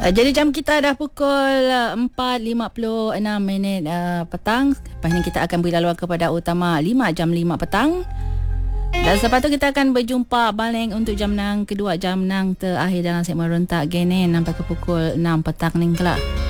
Jadi jam kita dah pukul 4.56 petang. Lepas ni kita akan beri laluan kepada utama 5 jam 5 petang. Dan selepas tu kita akan berjumpa balik untuk jam nang kedua, jam nang terakhir dalam segmen rentak gini sampai ke pukul 6 petang ni kelak.